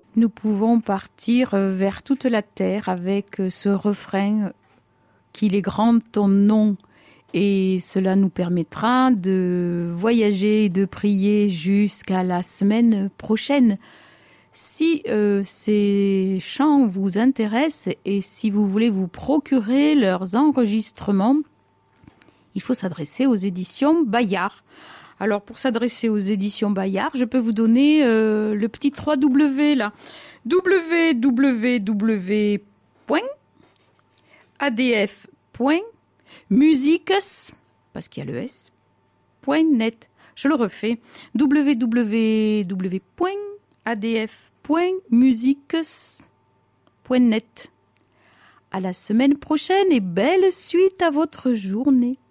Nous pouvons partir vers toute la terre avec ce refrain qu'il est grand ton nom. Et cela nous permettra de voyager et de prier jusqu'à la semaine prochaine. Si ces chants vous intéressent et si vous voulez vous procurer leurs enregistrements, il faut s'adresser aux éditions Bayard. Alors pour s'adresser aux éditions Bayard, je peux vous donner le petit 3W là. www.adf.musiques, parce qu'il y a le S, .net. Je le refais. www.adf.musiques.net. À la semaine prochaine et belle suite à votre journée.